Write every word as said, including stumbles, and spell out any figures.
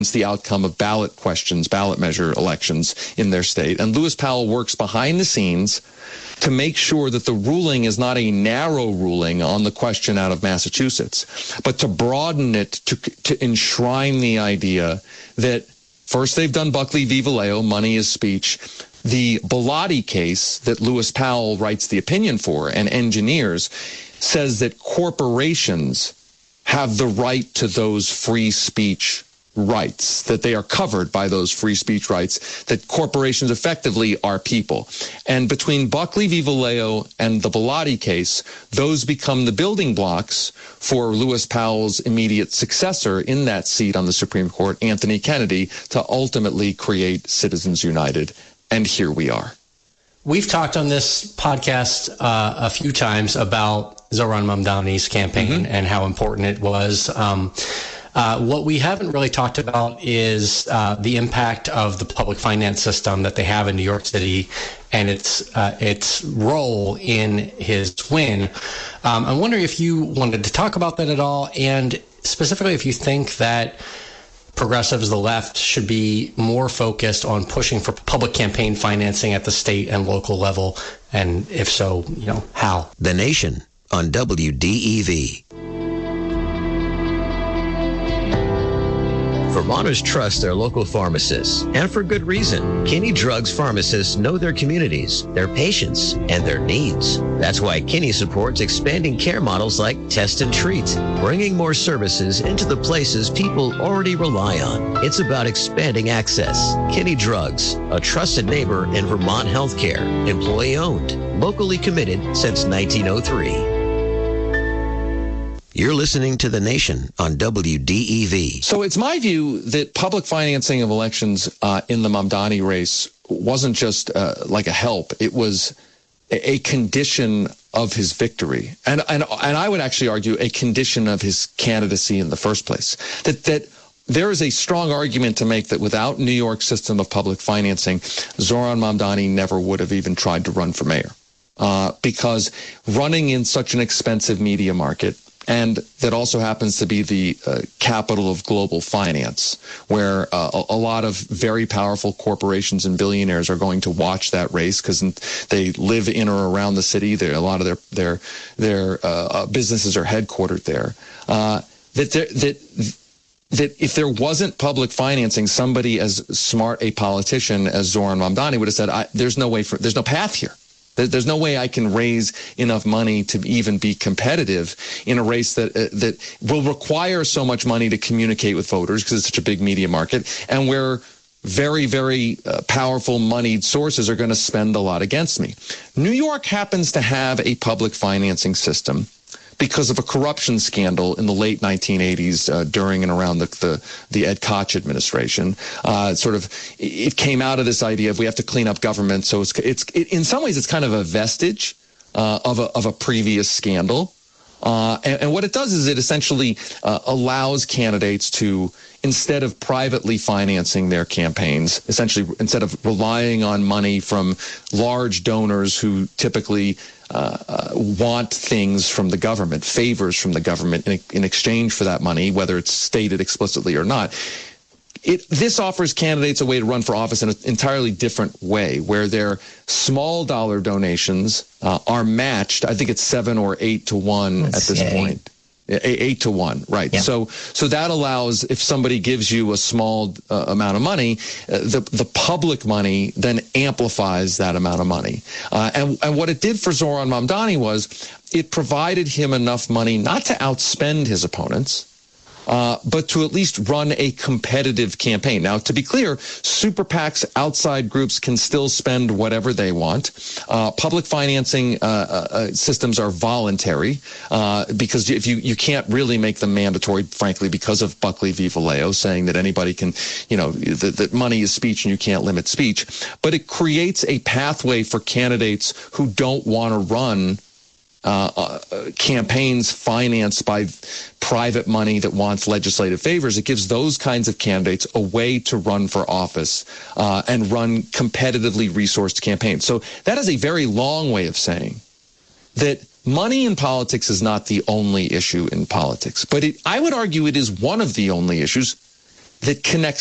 the outcome of ballot questions, ballot measure elections in their state. And Lewis Powell works behind the scenes to make sure that the ruling is not a narrow ruling on the question out of Massachusetts, but to broaden it, to, to enshrine the idea that first they've done Buckley v. Valeo, money is speech. The Bellotti case that Lewis Powell writes the opinion for and engineers says that corporations have the right to those free speech rights, that they are covered by those free speech rights, that corporations effectively are people. And between Buckley v. Valeo and the Bellotti case, those become the building blocks for Lewis Powell's immediate successor in that seat on the Supreme Court, Anthony Kennedy, to ultimately create Citizens United. And here we are. We've talked on this podcast uh, a few times about Zohran Mamdani's campaign mm-hmm. and how important it was. Um, Uh, what we haven't really talked about is uh, the impact of the public finance system that they have in New York City and its uh, its role in his win. Um, I'm wondering if you wanted to talk about that at all, and specifically if you think that progressives, the left, should be more focused on pushing for public campaign financing at the state and local level, and if so, you know, how? The Nation on W D E V. Vermonters trust their local pharmacists, and for good reason. Kinney Drugs pharmacists know their communities, their patients, and their needs. That's why Kinney supports expanding care models like Test and Treat, bringing more services into the places people already rely on. It's about expanding access. Kinney Drugs, a trusted neighbor in Vermont healthcare, employee-owned, locally committed since nineteen oh three. You're listening to The Nation on W D E V. So it's my view that public financing of elections uh, in the Mamdani race wasn't just uh, like a help. It was a condition of his victory. And, and, and I would actually argue a condition of his candidacy in the first place. That, that there is a strong argument to make that without New York's system of public financing, Zohran Mamdani never would have even tried to run for mayor. Uh, because running in such an expensive media market, and that also happens to be the uh, capital of global finance, where uh, a, a lot of very powerful corporations and billionaires are going to watch that race because they live in or around the city. They're, a lot of their their their uh, businesses are headquartered there. Uh, that that that if there wasn't public financing, somebody as smart a politician as Zohran Mamdani would have said, I, "There's no way for there's no path here. There's no way I can raise enough money to even be competitive in a race that uh, that will require so much money to communicate with voters because it's such a big media market, and where very, very uh, powerful moneyed sources are going to spend a lot against me." New York happens to have a public financing system because of a corruption scandal in the late nineteen eighties uh, during and around the, the, the Ed Koch administration. Uh, sort of, it came out of this idea of we have to clean up government. So it's, it's it, in some ways, it's kind of a vestige uh, of, a, of a previous scandal. Uh, and, and what it does is it essentially uh, allows candidates to, instead of privately financing their campaigns, essentially instead of relying on money from large donors who typically uh, uh, want things from the government, favors from the government in, in exchange for that money, whether it's stated explicitly or not. It, this offers candidates a way to run for office in an entirely different way, where their small dollar donations uh, are matched. I think it's seven or eight to one Let's at this say. point. Eight to one, right? Yeah. So, so that allows if somebody gives you a small uh, amount of money, uh, the the public money then amplifies that amount of money. Uh, and and what it did for Zohran Mamdani was it provided him enough money not to outspend his opponents, Uh, but to at least run a competitive campaign. Now, to be clear, super PACs, outside groups can still spend whatever they want. Uh, public financing uh, uh, systems are voluntary uh, because if you, you can't really make them mandatory, frankly, because of Buckley v. Valeo saying that anybody can, you know, that, that money is speech and you can't limit speech. But it creates a pathway for candidates who don't want to run Uh, uh, campaigns financed by private money that wants legislative favors. It gives those kinds of candidates a way to run for office uh, and run competitively resourced campaigns. So that is a very long way of saying that money in politics is not the only issue in politics, but it, I would argue it is one of the only issues that connects